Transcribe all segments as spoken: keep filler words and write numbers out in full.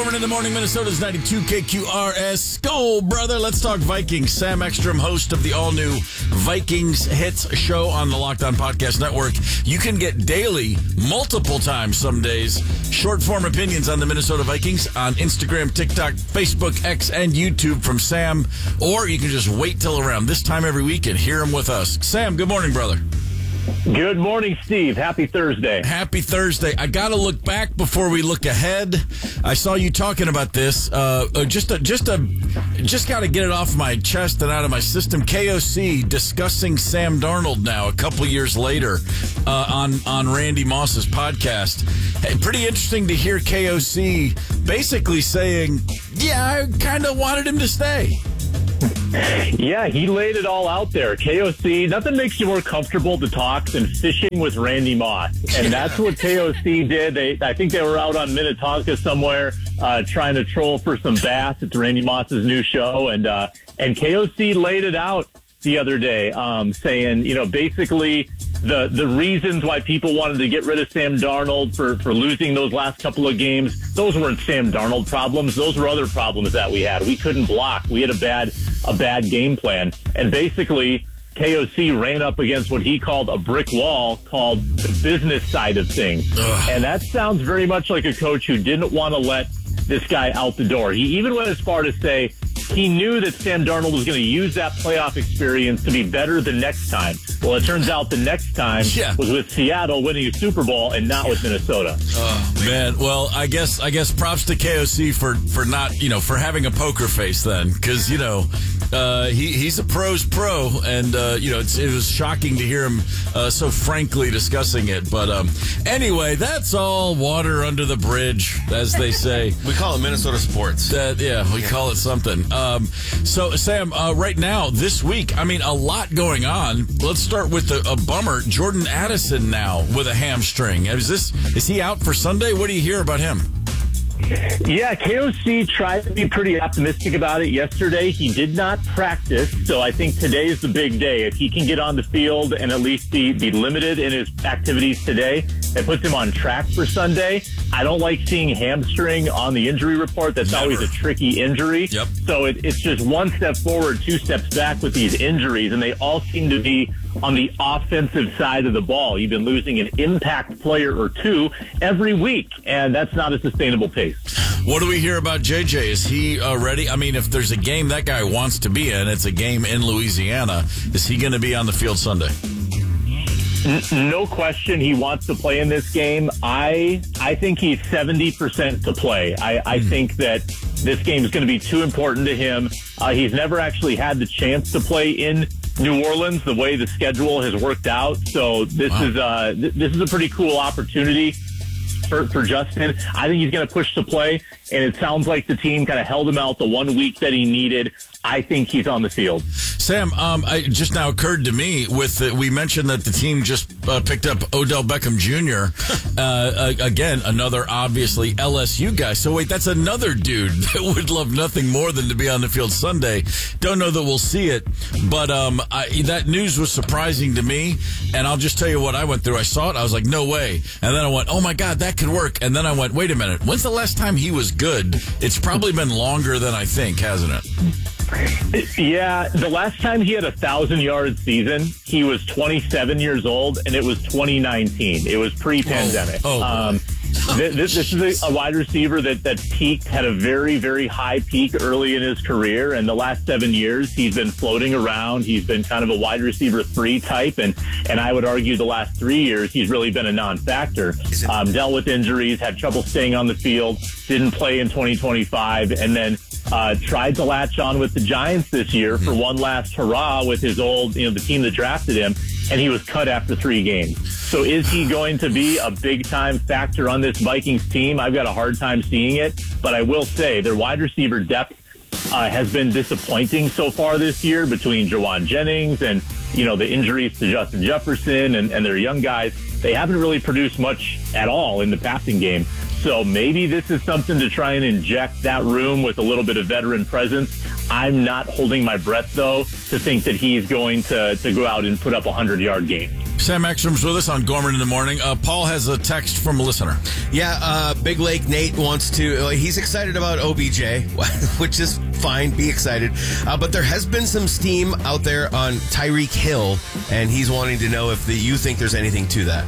Dorman in the morning, Minnesota's ninety-two K Q R S. Skull, brother. Let's talk Vikings. Sam Ekstrom, host of the all-new Vikings Hits show on the Locked On Podcast Network. You can get daily, multiple times some days, short-form opinions on the Minnesota Vikings on Instagram, TikTok, Facebook, X, and YouTube from Sam. Or you can just wait till around this time every week and hear him with us. Sam, good morning, brother. Good morning, Steve. Happy Thursday. Happy Thursday. I got to look back before we look ahead. I saw you talking about this. Uh, just a, just a, just got to get it off my chest and out of my system. K O C discussing Sam Darnold now, a couple years later, uh, on on Randy Moss's podcast. Hey, pretty interesting to hear K O C basically saying, "Yeah, I kind of wanted him to stay." Yeah, he laid it all out there. K O C, nothing makes you more comfortable to talk than fishing with Randy Moss. And that's what K O C did. They, I think they were out on Minnetonka somewhere uh, trying to troll for some bass at Randy Moss's new show. And, uh, and K O C laid it out the other day, um, saying, you know, basically the the reasons why people wanted to get rid of Sam Darnold for, for losing those last couple of games, those weren't Sam Darnold problems. Those were other problems that we had. We couldn't block. We had a bad a bad game plan. And basically, K O C ran up against what he called a brick wall called the business side of things. Ugh. And that sounds very much like a coach who didn't want to let this guy out the door. He even went as far to say he knew that Sam Darnold was going to use that playoff experience to be better the next time. Well, it turns out the next time yeah. was with Seattle winning a Super Bowl and not with Minnesota. Oh, man. Well, I guess I guess props to K O C for, for not, you know, for having a poker face then. Because, you know, uh, he, he's a pro's pro. And, uh, you know, it's, it was shocking to hear him uh, so frankly discussing it. But um, anyway, that's all water under the bridge, as they say. We call it Minnesota sports. That, yeah, we yeah. call it something. Um, so, Sam, uh, right now, this week, I mean, a lot going on. Let's start with a, a bummer. Jordan Addison now with a hamstring. Is this is he out for Sunday? What do you hear about him? Yeah, K O C tried to be pretty optimistic about it yesterday. He did not practice, so I think today is the big day. If he can get on the field and at least be, be limited in his activities today, it puts him on track for Sunday. I don't like seeing hamstring on the injury report. That's Never. always a tricky injury. Yep. So it, it's just one step forward, two steps back with these injuries, and they all seem to be on the offensive side of the ball. You've been losing an impact player or two every week, and that's not a sustainable pace. What do we hear about J J? Is he uh, ready? I mean, if there's a game that guy wants to be in, it's a game in Louisiana. Is he going to be on the field Sunday? No question he wants to play in this game. I I think he's seventy percent to play. I, I mm. think that this game is going to be too important to him. Uh, he's never actually had the chance to play in New Orleans the way the schedule has worked out. So this wow. is uh, th- this is a pretty cool opportunity for, for Justin. I think he's going to push to play, and it sounds like the team kind of held him out the one week that he needed. I think he's on the field. Sam, um, it just now occurred to me with the, we mentioned that the team just uh, picked up Odell Beckham Junior uh, again, another obviously L S U guy. So wait, that's another dude that would love nothing more than to be on the field Sunday. Don't know that we'll see it, but um, I, that news was surprising to me. And I'll just tell you what I went through. I saw it. I was like, no way. And then I went, oh my God, that could work. And then I went, wait a minute. When's the last time he was good? It's probably been longer than I think, hasn't it? Yeah, the last time he had a thousand-yard season, he was twenty-seven years old, and it was twenty nineteen. It was pre-pandemic. Oh, oh um, this, this is a, a wide receiver that, that peaked, had a very, very high peak early in his career, and the last seven years he's been floating around. He's been kind of a wide receiver three type, and, and I would argue the last three years he's really been a non-factor. Um, dealt with injuries, had trouble staying on the field, didn't play in twenty twenty-five, and then Uh, tried to latch on with the Giants this year for one last hurrah with his old, you know, the team that drafted him, and he was cut after three games. So is he going to be a big-time factor on this Vikings team? I've got a hard time seeing it, but I will say their wide receiver depth uh, has been disappointing so far this year between Jawan Jennings and, you know, the injuries to Justin Jefferson and, and their young guys. They haven't really produced much at all in the passing game. So maybe this is something to try and inject that room with a little bit of veteran presence. I'm not holding my breath, though, to think that he's going to, to go out and put up a hundred-yard game. Sam Ekstrom's with us on Gorman in the Morning. Uh, Paul has a text from a listener. Yeah, uh, Big Lake Nate wants to, uh, he's excited about O B J, which is fine, be excited. Uh, but there has been some steam out there on Tyreek Hill, and he's wanting to know if the, you think there's anything to that.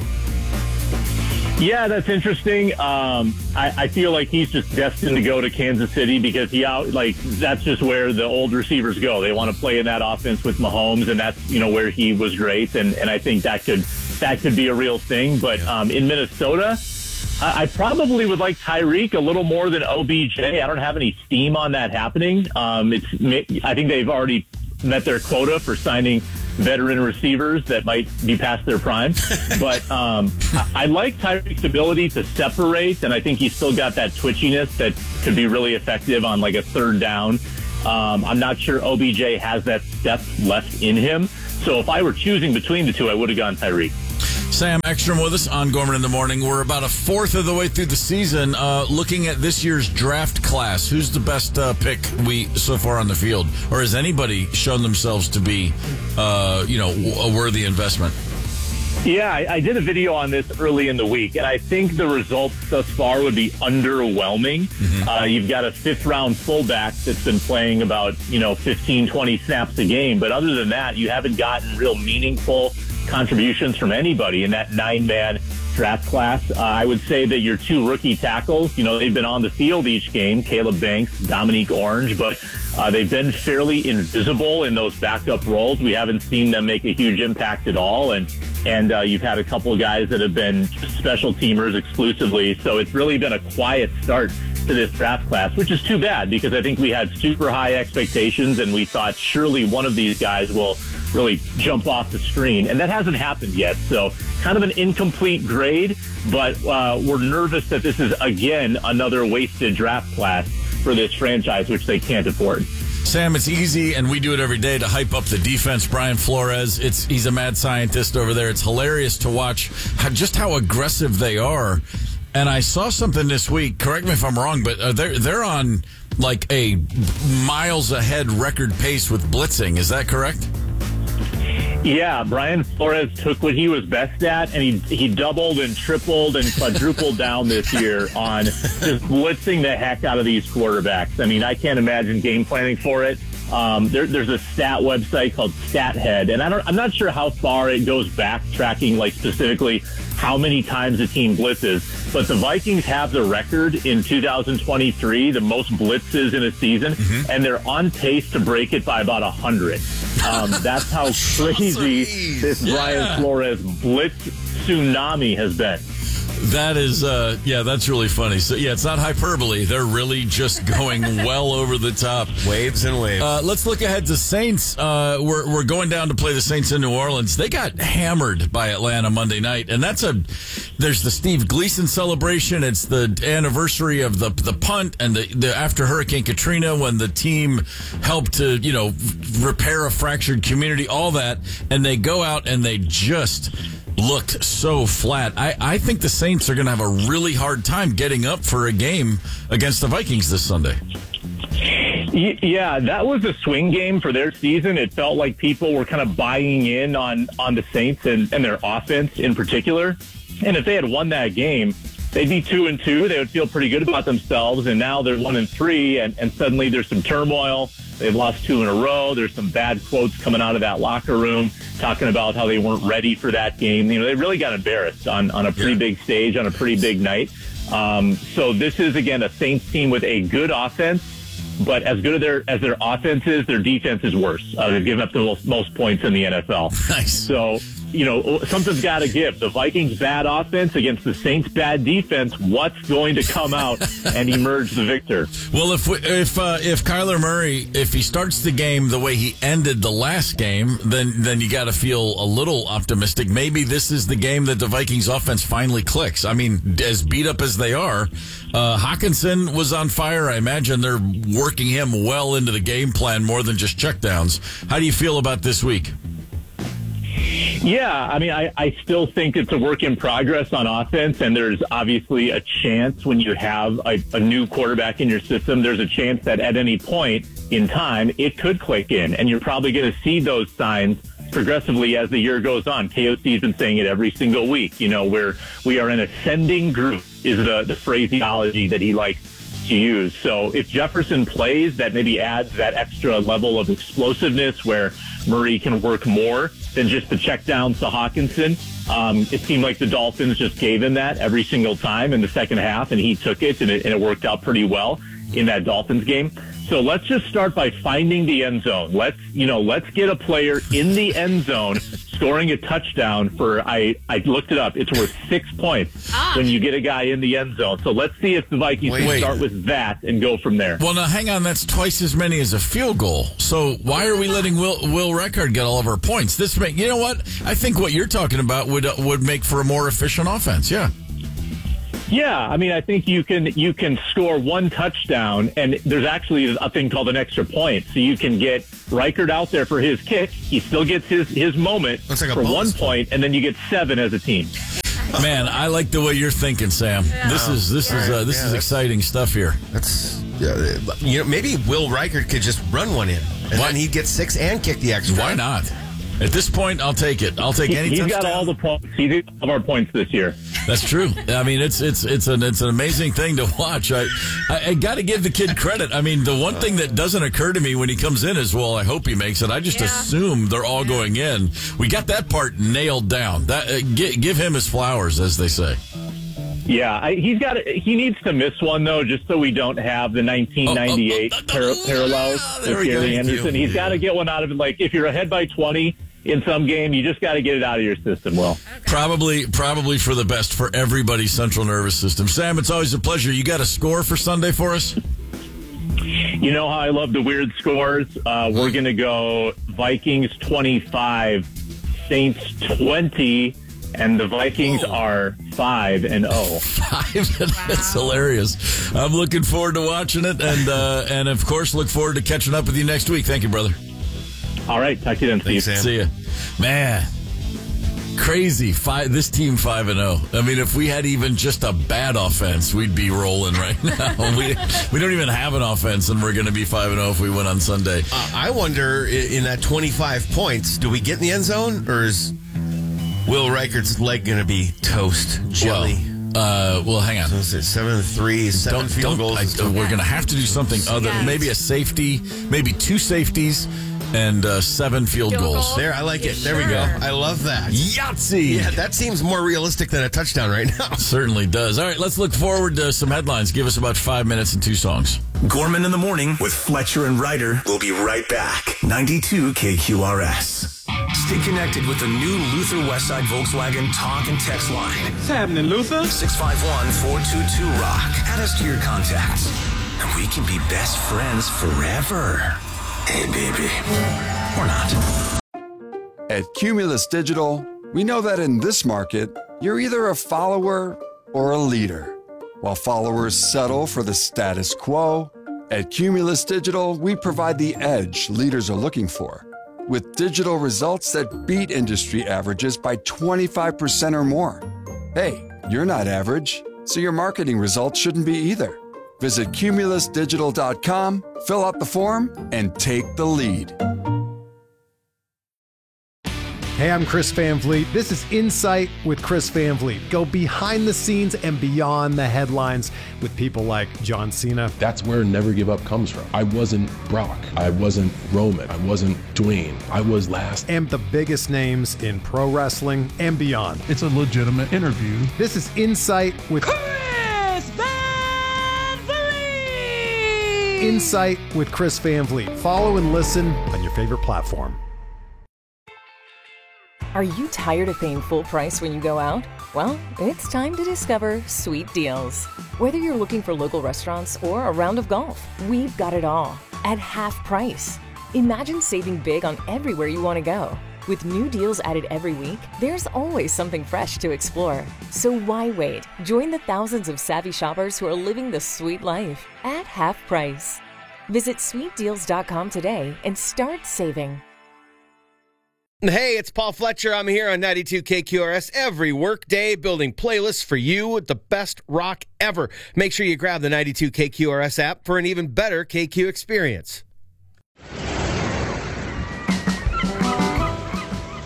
Yeah, that's interesting. Um, I, I feel like he's just destined to go to Kansas City because he out like that's just where the old receivers go. They want to play in that offense with Mahomes, and that's you know where he was great. And, and I think that could that could be a real thing. But um, in Minnesota, I, I probably would like Tyreek a little more than O B J. I don't have any steam on that happening. Um, it's I think they've already met their quota for signing veteran receivers that might be past their prime. But um, I, I like Tyreek's ability to separate, and I think he's still got that twitchiness that could be really effective on like a third down. Um, I'm not sure O B J has that step left in him. So if I were choosing between the two, I would have gone Tyreek. Sam Ekstrom with us on Gorman in the Morning. We're about a fourth of the way through the season. Uh, looking at this year's draft class, who's the best uh, pick we so far on the field? Or has anybody shown themselves to be, uh, you know, a worthy investment? Yeah, I, I did a video on this early in the week, and I think the results thus far would be underwhelming. Mm-hmm. Uh, you've got a fifth-round fullback that's been playing about, you know, fifteen, twenty snaps a game. But other than that, you haven't gotten real meaningful contributions from anybody in that nine-man draft class. Uh, I would say that your two rookie tackles, you know, they've been on the field each game, Caleb Banks, Dominique Orange, but uh, they've been fairly invisible in those backup roles. We haven't seen them make a huge impact at all. And and uh, you've had a couple of guys that have been special teamers exclusively. So it's really been a quiet start to this draft class, which is too bad because I think we had super high expectations and we thought surely one of these guys will really jump off the screen. And that hasn't happened yet. So kind of an incomplete grade, but uh, we're nervous that this is, again, another wasted draft class for this franchise, which they can't afford. Sam, it's easy, and we do it every day, to hype up the defense. Brian Flores, it's he's a mad scientist over there. It's hilarious to watch how, just how aggressive they are. And I saw something this week, correct me if I'm wrong, but uh, they're, they're on like a miles ahead record pace with blitzing. Is that correct? Yeah, Brian Flores took what he was best at, and he he doubled and tripled and quadrupled down this year on just blitzing the heck out of these quarterbacks. I mean, I can't imagine game planning for it. Um, there, there's a stat website called StatHead, and I don't, I'm not sure how far it goes back, tracking like specifically how many times a team blitzes. But the Vikings have the record in two thousand twenty-three, the most blitzes in a season, mm-hmm. and they're on pace to break it by about one hundred. Um, that's how crazy this yeah. Brian Flores blitz tsunami has been. That is, uh, yeah, that's really funny. So, yeah, it's not hyperbole. They're really just going well over the top. Waves and waves. Uh, let's look ahead to Saints. Uh, we're, we're going down to play the Saints in New Orleans. They got hammered by Atlanta Monday night, and that's a, there's the Steve Gleason celebration. It's the anniversary of the the punt and the, the after Hurricane Katrina when the team helped to, you know, repair a fractured community, all that, and they go out and they just looked so flat. I, I think the Saints are going to have a really hard time getting up for a game against the Vikings this Sunday. Yeah, that was a swing game for their season. It felt like people were kind of buying in on, on the Saints and, and their offense in particular. And if they had won that game, they'd be two and two. They would feel pretty good about themselves. And now they're one and three, and, and suddenly there's some turmoil. They've lost two in a row. There's some bad quotes coming out of that locker room talking about how they weren't ready for that game. You know, they really got embarrassed on, on a pretty yeah. big stage, on a pretty big night. Um, so this is, again, a Saints team with a good offense, but as good as their, as their offense is, their defense is worse. Uh, they've given up the most, most points in the N F L. Nice. So, you know, something's got to give. The Vikings' bad offense against the Saints' bad defense. What's going to come out and emerge the victor? Well, if we, if uh, if Kyler Murray, if he starts the game the way he ended the last game, then then you got to feel a little optimistic. Maybe this is the game that the Vikings' offense finally clicks. I mean, as beat up as they are, uh, Hawkinson was on fire. I imagine they're working him well into the game plan more than just checkdowns. How do you feel about this week? Yeah, I mean, I, I still think it's a work in progress on offense, and there's obviously a chance when you have a, a new quarterback in your system, there's a chance that at any point in time it could click in, and you're probably going to see those signs progressively as the year goes on. K O C's been saying it every single week. You know, we're, we are an ascending group is the, the phraseology that he likes to use. So if Jefferson plays, that maybe adds that extra level of explosiveness where Murray can work more than just the check downs to Hawkinson. Um, it seemed like the Dolphins just gave him that every single time in the second half, and he took it, and it, and it worked out pretty well in that Dolphins game. So let's just start by finding the end zone. Let's, you know, let's get a player in the end zone scoring a touchdown for, I, I looked it up. It's worth six points ah. when you get a guy in the end zone. So let's see if the Vikings wait, can wait. start with that and go from there. Well, now hang on. That's twice as many as a field goal. So why are we letting Will, Will Reichard get all of our points? This make, you know what? I think what you're talking about would, uh, would make for a more efficient offense. Yeah. Yeah, I mean, I think you can you can score one touchdown, and there's actually a thing called an extra point. So you can get Reichard out there for his kick. He still gets his, his moment like for one point, and then you get seven as a team. Man, I like the way you're thinking, Sam. Yeah. This is this is uh, this yeah, is exciting stuff here. That's yeah, you know, maybe Will Reichard could just run one in, and Why? then he'd get six and kick the extra. Why not? At this point, I'll take it. I'll take any. He's touchdown. got all the points. He's got all of our points this year. That's true. I mean, it's it's it's an it's an amazing thing to watch. I I, I got to give the kid credit. I mean, the one thing that doesn't occur to me when he comes in is, well, I hope he makes it. I just yeah. assume they're all going in. We got that part nailed down. That uh, give, give him his flowers, as they say. Yeah, I, he's got. He needs to miss one though, just so we don't have the nineteen ninety-eight oh, oh, oh, par- parallels with Gary Anderson. He's got to get one out of it. Like if you're ahead by twenty. In some game, you just got to get it out of your system, Will. Okay. Probably probably for the best for everybody's central nervous system. Sam, it's always a pleasure. You got a score for Sunday for us? You know how I love the weird scores? Uh, we're going to go Vikings twenty-five, Saints twenty, and the Vikings oh. are five and oh. Five? That's wow. hilarious. I'm looking forward to watching it, and, uh, and of course, look forward to catching up with you next week. Thank you, brother. All right, talk to you then, Steve. Thanks, Sam. See ya. Man, crazy. Five, this team five and oh. I mean, if we had even just a bad offense, we'd be rolling right now. we we don't even have an offense, and we're going to be five and oh if we win on Sunday. Uh, I wonder, in that twenty-five points, do we get in the end zone, or is Will Reichard's leg going to be toast jelly? Well, Uh, well, hang on. So is it seven three, seven don't, field don't, goals? I, we're going to have to do something other. Yes. Maybe a safety, maybe two safeties, and uh, seven field, field goals. goals. There, I like it. There sure. we go. I love that. Yahtzee! Yeah, that seems more realistic than a touchdown right now. Certainly does. All right, let's look forward to some headlines. Give us about five minutes and two songs. Gorman in the Morning with Fletcher and Ryder. We'll be right back. ninety-two K Q R S. Stay connected with the new Luther Westside Volkswagen talk and text line. What's happening, Luther? six five one, four two two, ROCK. Add us to your contacts, and we can be best friends forever. Hey, baby. Or not. At Cumulus Digital, we know that in this market, you're either a follower or a leader. While followers settle for the status quo, at Cumulus Digital, we provide the edge leaders are looking for, with digital results that beat industry averages by twenty-five percent or more. Hey, you're not average, so your marketing results shouldn't be either. Visit Cumulus Digital dot com, fill out the form, and take the lead. Hey, I'm Chris Van Vliet. This is Insight with Chris Van Vliet. Go behind the scenes and beyond the headlines with people like John Cena. That's where Never Give Up comes from. I wasn't Brock. I wasn't Roman. I wasn't Dwayne. I was last. And the biggest names in pro wrestling and beyond. It's a legitimate interview. This is Insight with Chris Van Vliet. Insight with Chris Van Vliet. Follow and listen on your favorite platform. Are you tired of paying full price when you go out? Well, it's time to discover Sweet Deals. Whether you're looking for local restaurants or a round of golf, we've got it all at half price. Imagine saving big on everywhere you want to go. With new deals added every week, there's always something fresh to explore. So why wait? Join the thousands of savvy shoppers who are living the sweet life at half price. Visit sweet deals dot com today and start saving. Hey, it's Paul Fletcher. I'm here on ninety-two K Q R S every workday, building playlists for you with the best rock ever. Make sure you grab the ninety-two K Q R S app for an even better K Q experience.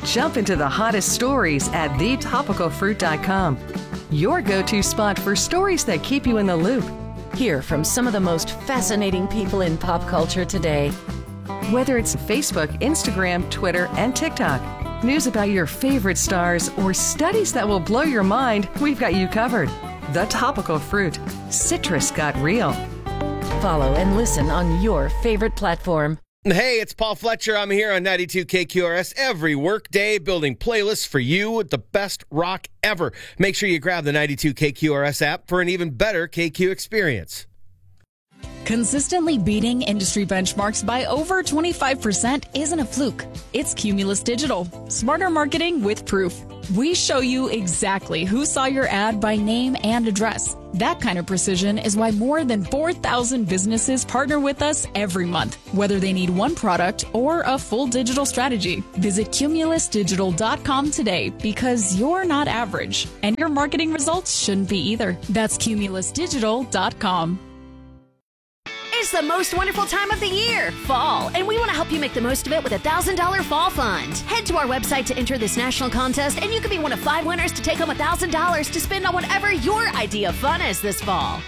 Jump into the hottest stories at the topical fruit dot com. Your go-to spot for stories that keep you in the loop. Hear from some of the most fascinating people in pop culture today. Whether it's Facebook, Instagram, Twitter, and TikTok, news about your favorite stars, or studies that will blow your mind, we've got you covered. The Topical Fruit. Citrus got real. Follow and listen on your favorite platform. Hey, it's Paul Fletcher. I'm here on ninety-two K Q R S every workday, building playlists for you with the best rock ever. Make sure you grab the ninety-two K Q R S app for an even better K Q experience. Consistently beating industry benchmarks by over twenty-five percent isn't a fluke. It's Cumulus Digital. Smarter marketing with proof. We show you exactly who saw your ad by name and address. That kind of precision is why more than four thousand businesses partner with us every month, whether they need one product or a full digital strategy. Visit cumulus digital dot com today, because you're not average, and your marketing results shouldn't be either. That's cumulus digital dot com. It's the most wonderful time of the year, fall, and we want to help you make the most of it with a one thousand dollars Fall Fund. Head to our website to enter this national contest, and you could be one of five winners to take home one thousand dollars to spend on whatever your idea of fun is this fall.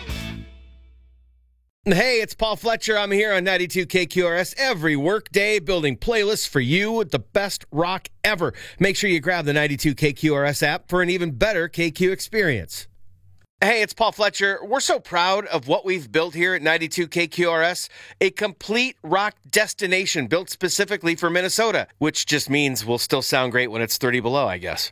Hey, it's Paul Fletcher. I'm here on ninety-two K Q R S every workday, building playlists for you with the best rock ever. Make sure you grab the ninety-two K Q R S app for an even better K Q experience. Hey, it's Paul Fletcher. We're so proud of what we've built here at ninety-two K Q R S, a complete rock destination built specifically for Minnesota, which just means we'll still sound great when it's thirty below, I guess.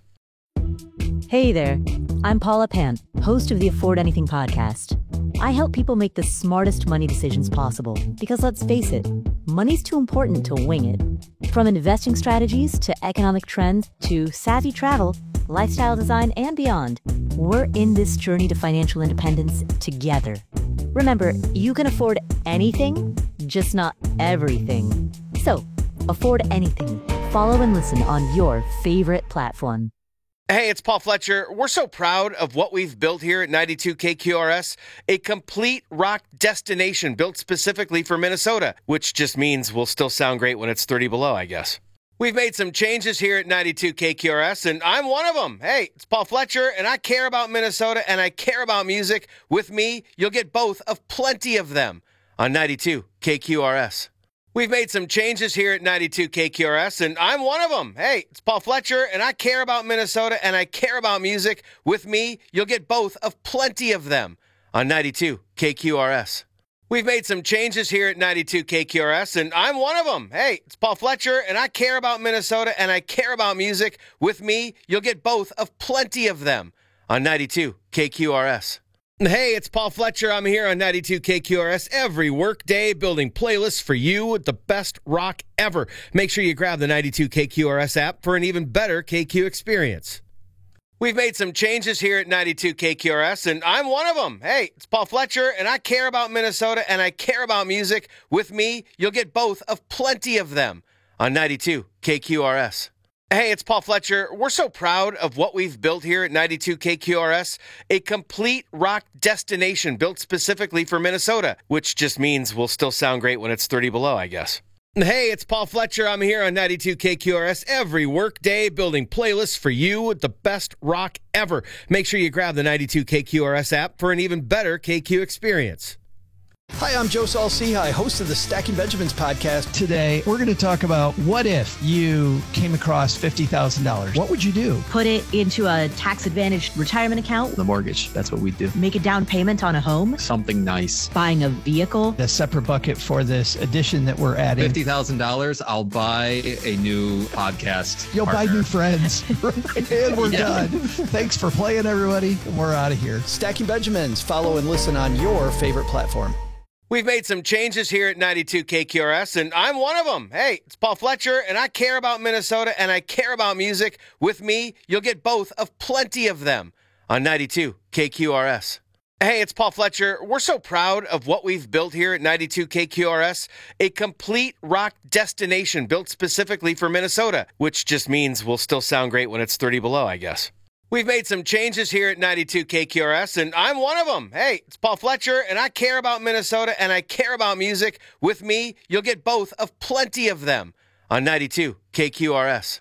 Hey there, I'm Paula Pant, host of the Afford Anything podcast. I help people make the smartest money decisions possible, because let's face it, money's too important to wing it. From investing strategies to economic trends to savvy travel, lifestyle design, and beyond, we're in this journey to financial independence together. Remember, you can afford anything, just not everything. So, afford anything. Follow and listen on your favorite platform. Hey, it's Paul Fletcher. We're so proud of what we've built here at ninety-two K Q R S, a complete rock destination built specifically for Minnesota, which just means we'll still sound great when it's thirty below, I guess. We've made some changes here at ninety-two K Q R S, and I'm one of them. Hey, it's Paul Fletcher, and I care about Minnesota, and I care about music. With me, you'll get both of plenty of them on ninety-two K Q R S. We've made some changes here at ninety-two K Q R S, and I'm one of them. Hey, it's Paul Fletcher, and I care about Minnesota, and I care about music. With me, you'll get both of plenty of them on ninety-two K Q R S. We've made some changes here at ninety-two K Q R S, and I'm one of them. Hey, it's Paul Fletcher, and I care about Minnesota, and I care about music. With me, you'll get both of plenty of them on ninety-two K Q R S. Hey, it's Paul Fletcher. I'm here on ninety-two K Q R S every workday, building playlists for you with the best rock ever. Make sure you grab the ninety-two K Q R S app for an even better K Q experience. We've made some changes here at ninety-two K Q R S, and I'm one of them. Hey, it's Paul Fletcher, and I care about Minnesota, and I care about music. With me, you'll get both of plenty of them on ninety-two K Q R S. Hey, it's Paul Fletcher. We're so proud of what we've built here at ninety-two K Q R S, a complete rock destination built specifically for Minnesota, which just means we'll still sound great when it's thirty below, I guess. Hey, it's Paul Fletcher. I'm here on ninety-two K Q R S every workday, building playlists for you with the best rock ever. Make sure you grab the ninety-two K Q R S app for an even better K Q experience. Hi, I'm Joe Saul-Sehy, host of the Stacking Benjamins podcast. Today, we're going to talk about what if you came across fifty thousand dollars. What would you do? Put it into a tax-advantaged retirement account. The mortgage, that's what we do. Make a down payment on a home. Something nice. Buying a vehicle. A separate bucket for this addition that we're adding. fifty thousand dollars, I'll buy a new podcast You'll partner. buy new friends. And we're yeah. done. Thanks for playing, everybody. We're out of here. Stacking Benjamins. Follow and listen on your favorite platform. We've made some changes here at ninety-two K Q R S, and I'm one of them. Hey, it's Paul Fletcher, and I care about Minnesota, and I care about music. With me, you'll get both of plenty of them on ninety-two K Q R S. Hey, it's Paul Fletcher. We're so proud of what we've built here at ninety-two K Q R S, a complete rock destination built specifically for Minnesota, which just means we'll still sound great when it's thirty below, I guess. We've made some changes here at ninety-two K Q R S, and I'm one of them. Hey, it's Paul Fletcher, and I care about Minnesota, and I care about music. With me, you'll get both of plenty of them on ninety-two K Q R S.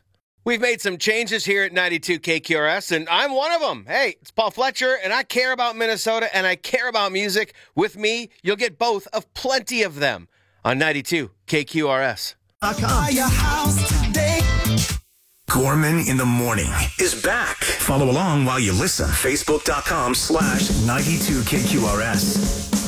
We've made some changes here at ninety-two K Q R S, and I'm one of them. Hey, it's Paul Fletcher, and I care about Minnesota, and I care about music. With me, you'll get both of plenty of them on ninety-two K Q R S. Gorman in the Morning is back. Follow along while you listen. Facebook.com slash 92KQRS.